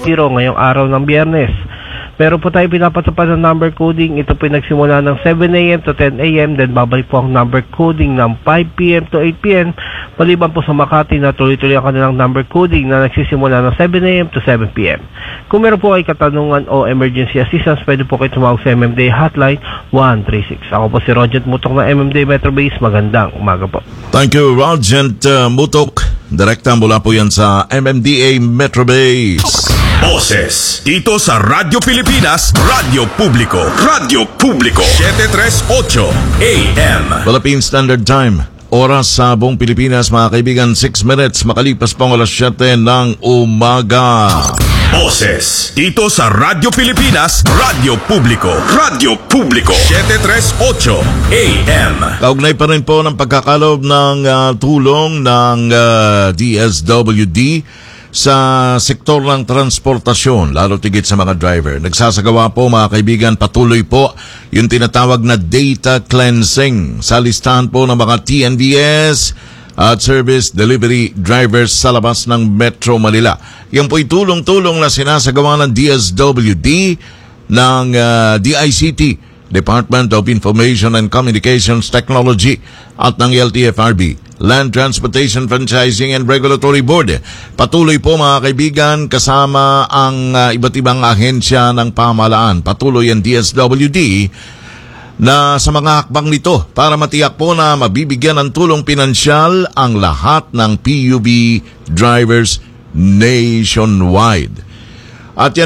ngayong araw ng Biyernes. Meron po tayo pinapatupad ng number coding. Ito po nagsimula ng 7 a.m. to 10 a.m. Then babalik po ang number coding ng 5 p.m. to 8 p.m. Maliban po sa Makati na tuloy-tuloy ang kanilang number coding na nagsisimula ng 7 a.m. to 7 p.m. Kung meron po ay katanungan o emergency assistance, pwede po kayo tumawag sa MMDA Hotline 136. Ako po si Rogent Mutok ng MMDA Metro Base. Magandang umaga po. Thank you, Rogent Mutok. Direkta mula po yan sa MMDA Metro Base. Boses dito sa Radyo Pilipinas, Radyo Publiko, Radyo Publiko, 738 AM. Philippine Standard Time. Oras sa buong Pilipinas, mga kaibigan, 6 minutes makalipas pang alas 7 ng umaga. Boses dito sa Radyo Pilipinas, Radyo Publiko, Radyo Publiko, 738 AM. Kaugnay pa rin po ng pagkakalob ng tulong ng DSWD sa sektor ng transportasyon, lalo tigit sa mga driver. Nagsasagawa po, mga kaibigan, patuloy po yung tinatawag na data cleansing sa listahan po ng mga TNVS at service delivery drivers sa labas ng Metro Manila. Yan po'y tulong-tulong na sinasagawa ng DSWD, ng DICT, Department of Information and Communications Technology, at ng LTFRB, Land Transportation Franchising and Regulatory Board. Patuloy po, mga kaibigan, kasama ang iba't ibang ahensya ng pamahalaan. Patuloy ang DSWD na sa mga hakbang nito para matiyak po na mabibigyan ng tulong pinansyal ang lahat ng PUB drivers nationwide. At yan